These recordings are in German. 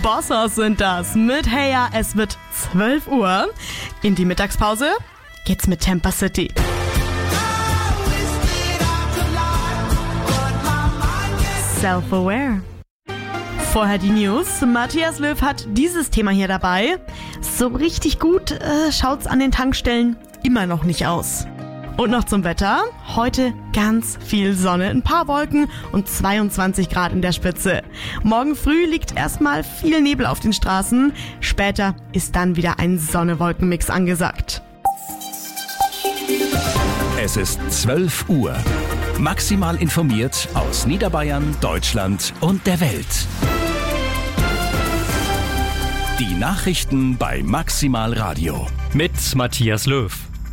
Boss sind das mit Hey Ja, es wird 12 Uhr. In die Mittagspause geht's mit Temper City. Self-aware. Vorher die News. Matthias Löw hat dieses Thema hier dabei. So richtig gut schaut's an den Tankstellen immer noch nicht aus. Und noch zum Wetter. Heute ganz viel Sonne, ein paar Wolken und 22 Grad in der Spitze. Morgen früh liegt erstmal viel Nebel auf den Straßen. Später ist dann wieder ein Sonne-Wolken-Mix angesagt. Es ist 12 Uhr. Maximal informiert aus Niederbayern, Deutschland und der Welt. Die Nachrichten bei Maximal Radio. Mit Matthias Löw.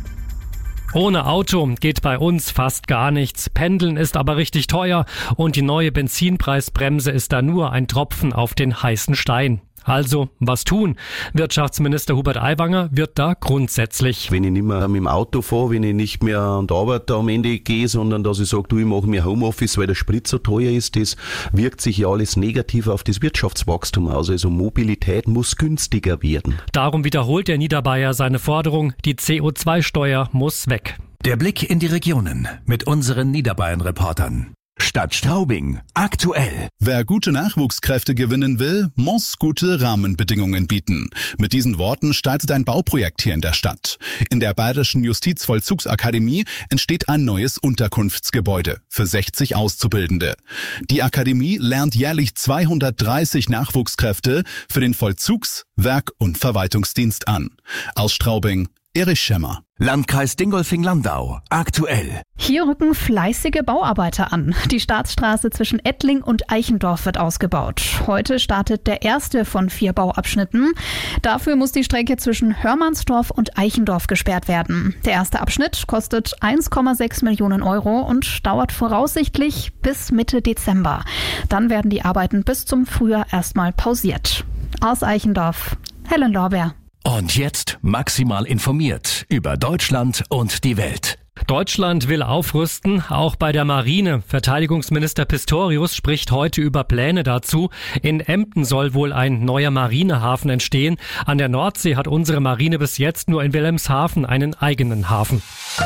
Ohne Auto geht bei uns fast gar nichts. Pendeln ist aber richtig teuer und die neue Benzinpreisbremse ist da nur ein Tropfen auf den heißen Stein. Also, was tun? Wirtschaftsminister Hubert Aiwanger wird da grundsätzlich. Wenn ich nicht mehr mit dem Auto fahre, wenn ich nicht mehr an die Arbeit am Ende gehe, sondern dass ich sage, ich mache mir Homeoffice, weil der Sprit so teuer ist, das wirkt sich ja alles negativ auf das Wirtschaftswachstum aus. Also Mobilität muss günstiger werden. Darum wiederholt der Niederbayer seine Forderung, die CO2-Steuer muss weg. Der Blick in die Regionen mit unseren Niederbayern-Reportern. Stadt Straubing. Aktuell. Wer gute Nachwuchskräfte gewinnen will, muss gute Rahmenbedingungen bieten. Mit diesen Worten startet ein Bauprojekt hier in der Stadt. In der Bayerischen Justizvollzugsakademie entsteht ein neues Unterkunftsgebäude für 60 Auszubildende. Die Akademie lernt jährlich 230 Nachwuchskräfte für den Vollzugs-, Werk- und Verwaltungsdienst an. Aus Straubing, Erich Schemmer. Landkreis Dingolfing-Landau. Aktuell. Hier rücken fleißige Bauarbeiter an. Die Staatsstraße zwischen Ettling und Eichendorf wird ausgebaut. Heute startet der erste von 4 Bauabschnitten. Dafür muss die Strecke zwischen Hörmannsdorf und Eichendorf gesperrt werden. Der erste Abschnitt kostet 1,6 Millionen Euro und dauert voraussichtlich bis Mitte Dezember. Dann werden die Arbeiten bis zum Frühjahr erstmal pausiert. Aus Eichendorf, Helen Lorbeer. Und jetzt maximal informiert über Deutschland und die Welt. Deutschland will aufrüsten, auch bei der Marine. Verteidigungsminister Pistorius spricht heute über Pläne dazu. In Emden soll wohl ein neuer Marinehafen entstehen. An der Nordsee hat unsere Marine bis jetzt nur in Wilhelmshaven einen eigenen Hafen.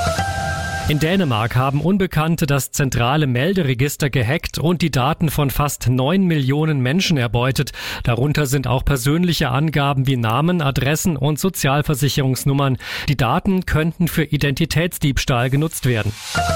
In Dänemark haben Unbekannte das zentrale Melderegister gehackt und die Daten von fast 9 Millionen Menschen erbeutet. Darunter sind auch persönliche Angaben wie Namen, Adressen und Sozialversicherungsnummern. Die Daten könnten für Identitätsdiebstahl genutzt werden.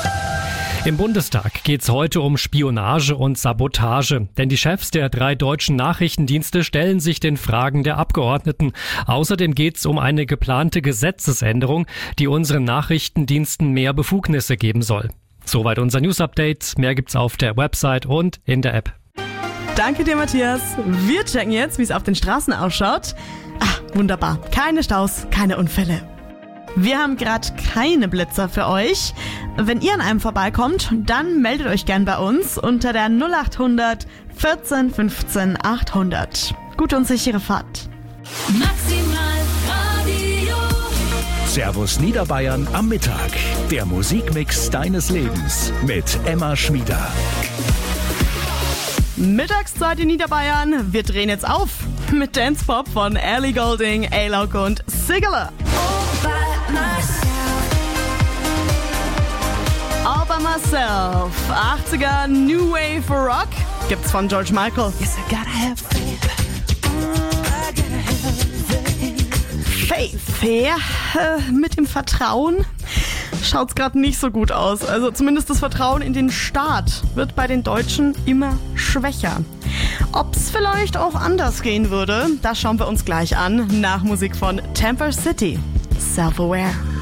Im Bundestag geht's heute um Spionage und Sabotage, denn die Chefs der 3 deutschen Nachrichtendienste stellen sich den Fragen der Abgeordneten. Außerdem geht's um eine geplante Gesetzesänderung, die unseren Nachrichtendiensten mehr Befugnisse geben soll. Soweit unser News-Update. Mehr gibt's auf der Website und in der App. Danke dir, Matthias. Wir checken jetzt, wie es auf den Straßen ausschaut. Wunderbar. Keine Staus, keine Unfälle. Wir haben gerade keine Blitzer für euch. Wenn ihr an einem vorbeikommt, dann meldet euch gern bei uns unter der 0800 14 15 800. Gute und sichere Fahrt. Maximal Radio. Servus Niederbayern am Mittag. Der Musikmix deines Lebens mit Emma Schmieder. Mittagszeit in Niederbayern. Wir drehen jetzt auf mit Dance Pop von Ellie Goulding, A-Lock und Sigala. All by Myself. 80er New Wave Rock gibt's von George Michael. Yes, I gotta have faith. Faith, ja, mit dem Vertrauen schaut's gerade nicht so gut aus. Also zumindest das Vertrauen in den Staat wird bei den Deutschen immer schwächer. Ob's vielleicht auch anders gehen würde, das schauen wir uns gleich an. Nach Musik von Temper City. Self-aware.